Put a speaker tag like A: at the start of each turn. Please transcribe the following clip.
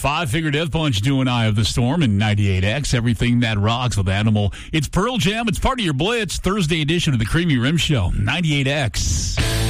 A: Five-Finger Death Punch doing Eye of the Storm in 98X. Everything that rocks with Animal. It's Pearl Jam. It's part of your Blitz Thursday edition of the Creamy Rim Show. 98X.